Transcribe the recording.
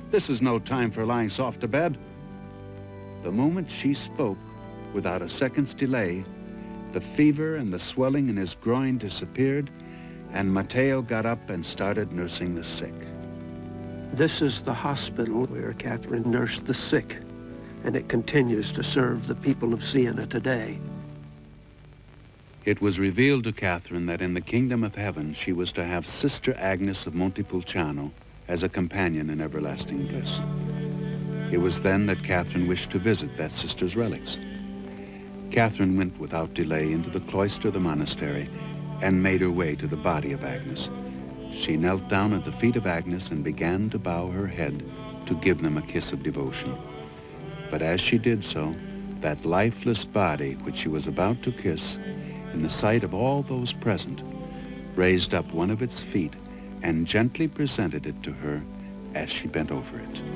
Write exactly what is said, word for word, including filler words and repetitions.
This is no time for lying soft to bed. The moment she spoke, without a second's delay, the fever and the swelling in his groin disappeared, and Mateo got up and started nursing the sick. This is the hospital where Catherine nursed the sick, and it continues to serve the people of Siena today. It was revealed to Catherine that in the kingdom of heaven she was to have Sister Agnes of Montepulciano as a companion in everlasting bliss. It was then that Catherine wished to visit that sister's relics. Catherine went without delay into the cloister of the monastery and made her way to the body of Agnes. She knelt down at the feet of Agnes and began to bow her head to give them a kiss of devotion. But as she did so, that lifeless body which she was about to kiss, in the sight of all those present, raised up one of its feet and gently presented it to her as she bent over it.